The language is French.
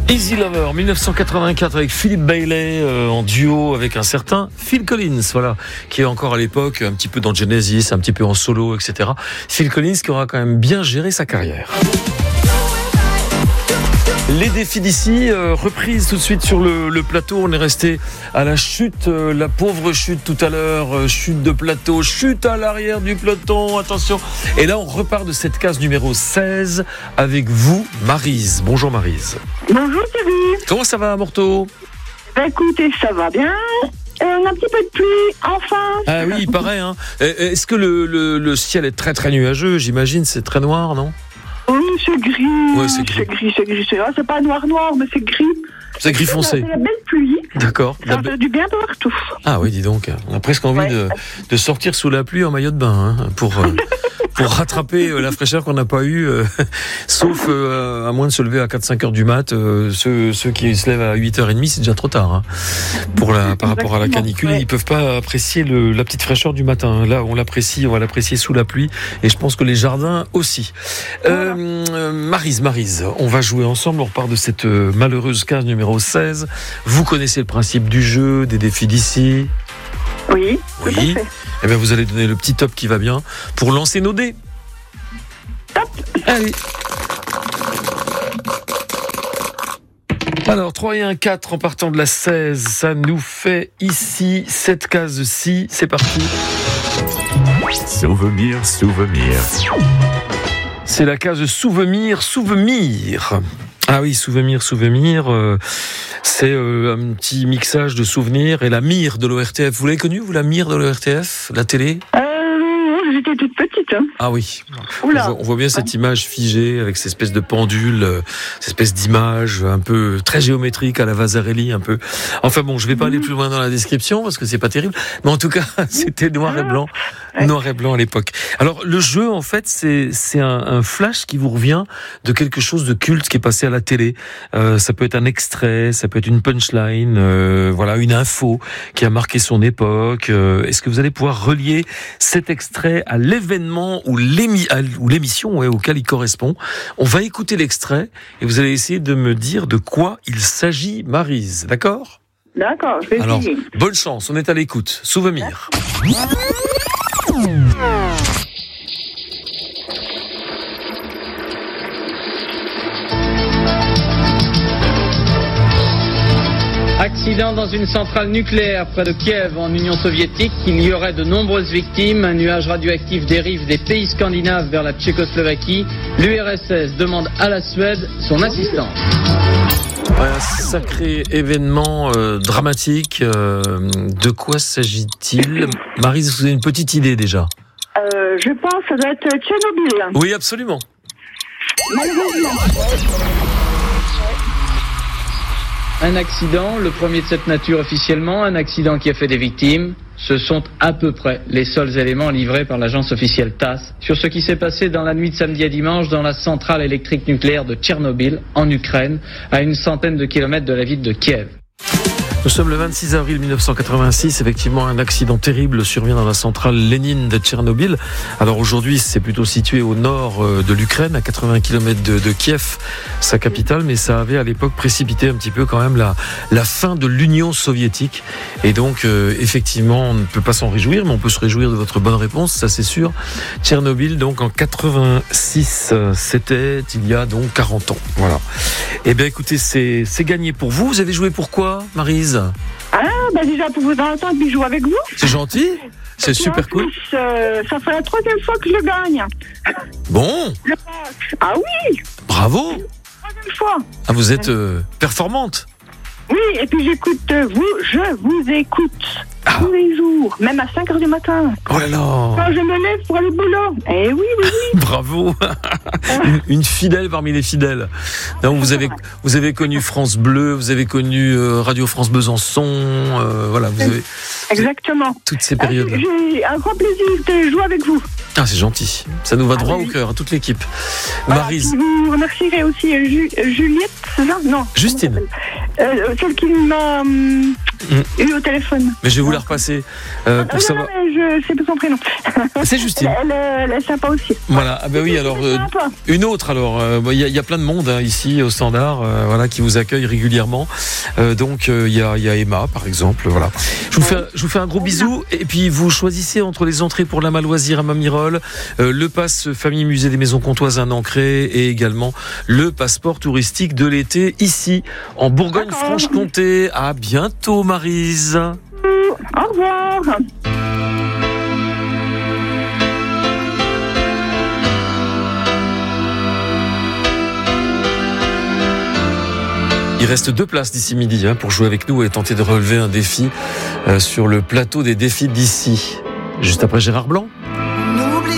Easy Lover, 1984 avec Philip Bailey en duo avec un certain Phil Collins, voilà, qui est encore à l'époque un petit peu dans Genesis, un petit peu en solo, etc. Phil Collins qui aura quand même bien géré sa carrière. Les défis d'ici, reprise tout de suite sur le plateau. On est resté à la chute, la pauvre chute tout à l'heure, chute de plateau, chute à l'arrière du peloton, attention. Et là, on repart de cette case numéro 16 avec vous, Maryse. Bonjour Maryse. Bonjour Thierry. Comment ça va, Morteau ? Écoutez, ça va bien. On a un petit peu de pluie, enfin. Ah oui, il paraît. Hein. Est-ce que le ciel est très très nuageux ? J'imagine, c'est très noir, non ? Oui, c'est gris. Ouais, c'est gris. C'est pas noir, mais c'est gris. C'est gris foncé. C'est la belle pluie. D'accord. Ça fait du bien partout. Ah oui, dis donc. On a presque envie de sortir sous la pluie en maillot de bain pour rattraper la fraîcheur qu'on n'a pas eue, sauf à moins de se lever à 4-5 heures du mat. Ceux qui se lèvent à 8h30, c'est déjà trop tard. Hein, par rapport à la canicule, ils peuvent pas apprécier la petite fraîcheur du matin. Là, on va l'apprécier sous la pluie. Et je pense que les jardins aussi. Maryse, on va jouer ensemble. On repart de cette malheureuse case numéro 16. Vous connaissez le principe du jeu, des défis d'ici. Oui, tout à fait. Eh bien, vous allez donner le petit top qui va bien pour lancer nos dés. Top. Allez. Alors, 3 et 1, 4 en partant de la 16. Ça nous fait ici cette case-ci. C'est parti. Souvenir. C'est la case souvenir. Ah oui, souvenir. C'est un petit mixage de souvenirs et la mire de l'ORTF. Vous l'avez connue, vous, la mire de l'ORTF, la télé ? J'étais toute petite. Hein. Ah oui. Oula. On voit bien cette image figée avec cette espèce de pendule, cette espèce d'image un peu très géométrique à la Vasarely un peu. Enfin bon, je vais pas aller plus loin dans la description parce que c'est pas terrible. Mais en tout cas, c'était noir et blanc à l'époque. Alors le jeu, en fait, c'est un flash qui vous revient de quelque chose de culte qui est passé à la télé. Ça peut être un extrait, ça peut être une punchline, voilà, une info qui a marqué son époque. Est-ce que vous allez pouvoir relier cet extrait à l'événement ou l'émission auquel il correspond? On va écouter l'extrait et vous allez essayer de me dire de quoi il s'agit, Maryse. D'accord ? D'accord, je vais Alors, essayer. bonne chance, on est à l'écoute. Souvenir. Accident dans une centrale nucléaire près de Kiev en Union soviétique. Il y aurait de nombreuses victimes. Un nuage radioactif dérive des pays scandinaves vers la Tchécoslovaquie. L'URSS demande à la Suède son assistance. Un sacré événement dramatique. De quoi s'agit-il ? Maryse, vous avez une petite idée déjà ? Je pense que ça doit être Tchernobyl. Oui, absolument. Malheureusement. Un accident, le premier de cette nature officiellement, un accident qui a fait des victimes. Ce sont à peu près les seuls éléments livrés par l'agence officielle TASS sur ce qui s'est passé dans la nuit de samedi à dimanche dans la centrale électrique nucléaire de Tchernobyl, en Ukraine, à une centaine de kilomètres de la ville de Kiev. Nous sommes le 26 avril 1986. Effectivement, un accident terrible survient dans la centrale Lénine de Tchernobyl. Alors aujourd'hui, c'est plutôt situé au nord de l'Ukraine, à 80 km de Kiev, sa capitale. Mais ça avait à l'époque précipité un petit peu quand même la fin de l'Union soviétique. Et donc, effectivement, on ne peut pas s'en réjouir, mais on peut se réjouir de votre bonne réponse, ça c'est sûr. Tchernobyl, donc en 86, c'était il y a donc 40 ans. Voilà. Eh bien, écoutez, c'est gagné pour vous. Vous avez joué pour quoi, Maryse ? Déjà pour vous entendre puis jouer avec vous. C'est gentil, c'est super cool. Ça fait la 3e fois que je gagne. Bon. Ah oui. Bravo. 3e fois. Ah, vous êtes performante. Oui, et puis je vous écoute tous les jours, même à 5h du matin. Oh là là. Quand je me lève pour aller au boulot. Eh oui. Bravo. Une fidèle parmi les fidèles. Donc vous avez connu France Bleu, vous avez connu Radio France Besançon, voilà, Exactement. Toutes ces périodes. J'ai un grand plaisir de jouer avec vous. Ah, c'est gentil. Ça nous va droit au cœur, à toute l'équipe. Voilà, Maryse. Je vous remercierai aussi Juliette, c'est ça? Non. Justine. Celle qui m'a eu au téléphone. Mais je vais vous la repasser pour savoir. Non, mais c'est son prénom. C'est Justine. Elle est sympa aussi. Voilà. Ah ben oui. Alors une autre. Alors il y a plein de monde ici au Standard, voilà, qui vous accueille régulièrement. Donc il y a Emma par exemple. Voilà. Je vous fais un gros bisou et puis vous choisissez entre les entrées pour la Maloisir à Mamirol, le pass famille musée des Maisons Comtoises à Nancré et également le passeport touristique de l'été ici en Bourgogne-Franche-Comté. À bientôt Maryse. Au revoir. Il reste 2 places d'ici midi pour jouer avec nous et tenter de relever un défi sur le plateau des défis d'ici. Juste après Gérard Blanc.